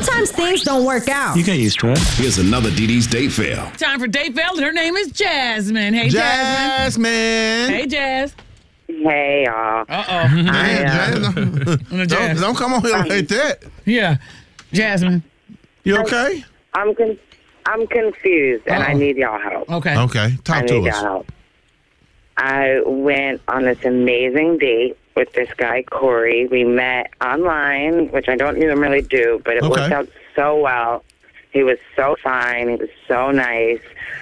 sometimes things don't work out. You get used to it. Here's another DD's date fail. Time for date fail, and her name is Jasmine. Hey, Jasmine. Hey, Jazz. Hey, y'all. Don't come on here like that. Yeah. Jasmine. You okay? I'm confused, and I need y'all help. Okay. Okay. Talk to I need us. y'all help. I went on this amazing date with this guy, Corey. We met online, which I don't even really do, but it worked out so well. He was so fine. He was so nice.